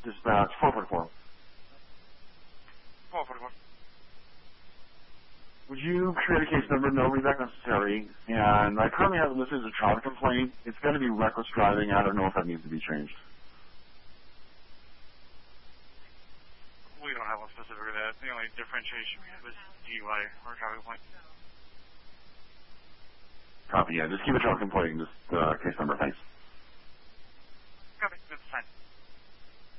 Dispatch 444. 444. Would you create a case number? No read back necessary. And I currently have it listed as a traffic complaint. It's going to be reckless driving. I don't know if that needs to be changed. We don't have one specific for that. The only differentiation we have is DUI or traffic complaint. Copy, yeah. Just keep a traffic complaint. Just case number. Thanks.